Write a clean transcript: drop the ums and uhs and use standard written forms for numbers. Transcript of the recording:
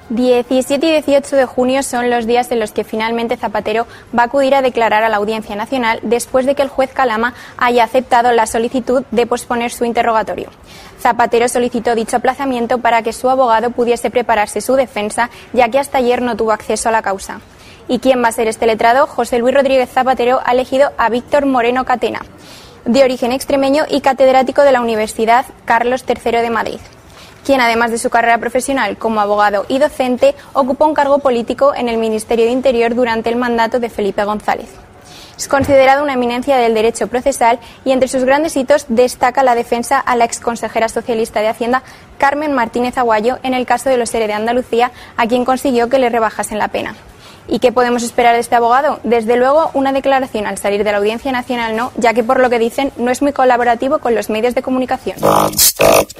17 y 18 de junio son los días en los que finalmente Zapatero va a acudir a declarar a la Audiencia Nacional después de que el juez Calama haya aceptado la solicitud de posponer su interrogatorio. Zapatero solicitó dicho aplazamiento para que su abogado pudiese prepararse su defensa, ya que hasta ayer no tuvo acceso a la causa. ¿Y quién va a ser este letrado? José Luis Rodríguez Zapatero ha elegido a Víctor Moreno Catena, de origen extremeño y catedrático de la Universidad Carlos III de Madrid, quien además de su carrera profesional como abogado y docente, ocupó un cargo político en el Ministerio de Interior durante el mandato de Felipe González. Es considerado una eminencia del derecho procesal y entre sus grandes hitos destaca la defensa a la exconsejera socialista de Hacienda Carmen Martínez Aguayo en el caso de los ERE de Andalucía, a quien consiguió que le rebajasen la pena. ¿Y qué podemos esperar de este abogado? Desde luego, una declaración al salir de la Audiencia Nacional no, ya que por lo que dicen no es muy colaborativo con los medios de comunicación.